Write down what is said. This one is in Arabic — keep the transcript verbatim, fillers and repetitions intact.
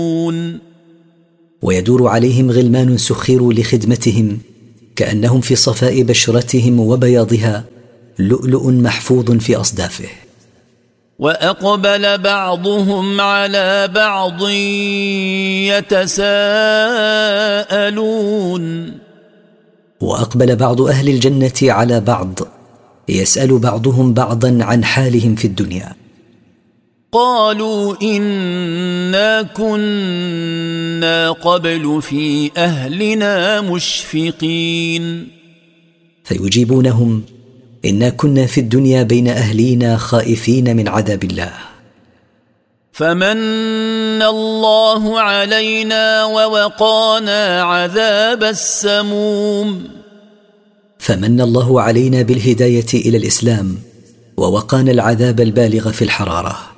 ويدور عليهم غلمان سخروا لخدمتهم كأنهم في صفاء بشرتهم وبياضها لؤلؤ محفوظ في أصدافه. وأقبل بعضهم على بعض يتساءلون. وأقبل بعض أهل الجنة على بعض يسأل بعضهم بعضا عن حالهم في الدنيا. قالوا إنا كنا قبل في أهلنا مشفقين. فيجيبونهم إنا كنا في الدنيا بين أهلينا خائفين من عذاب الله. فمن الله علينا ووقانا عذاب السموم. فمن الله علينا بالهداية إلى الإسلام ووقانا العذاب البالغ في الحرارة.